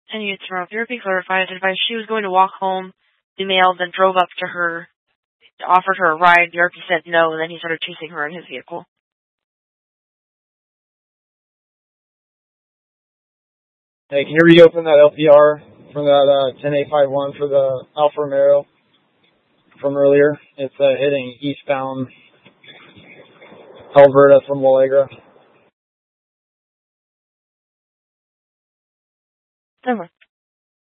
And you therapy clarified advice. She was going to walk home. The male then drove up to her, offered her a ride. The RP said no, and then he started chasing her in his vehicle. Hey, can you reopen that LPR from that 10851 for the Alfa Romero from earlier? It's hitting eastbound Alberta from La Allegra. Over.